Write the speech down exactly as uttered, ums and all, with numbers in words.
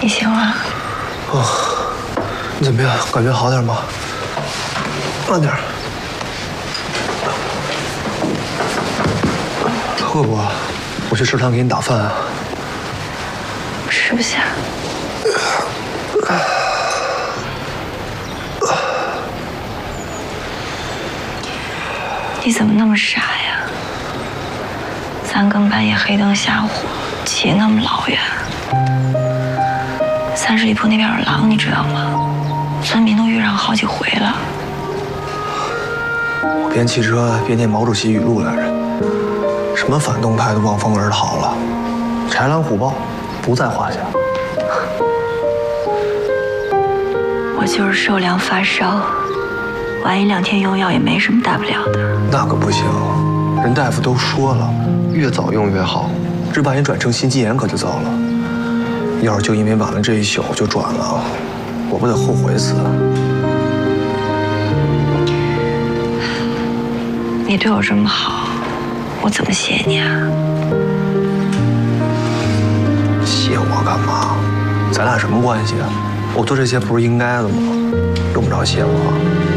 你醒了？ 哦，你怎么样？感觉好点吗？慢点。饿不饿？我去食堂给你打饭啊。 吃不下。你怎么那么傻呀？三更半夜黑灯瞎火，起那么老远。三十里铺那边有狼，你知道吗？村民都遇上好几回了。 我边骑车边念毛主席语录来着，什么反动派都望风而逃了，豺狼虎豹不在话下。 我就是受凉发烧，晚一两天用药也没什么大不了的。 那可不行，人大夫都说了，越早用越好，这万一转成心肌炎可就糟了。要是就因为晚了这一宿就转了，我不得后悔死？ 你对我这么好，我怎么谢你啊？ 谢我干嘛？咱俩什么关系啊？我做这些不是应该的吗？用不着谢我。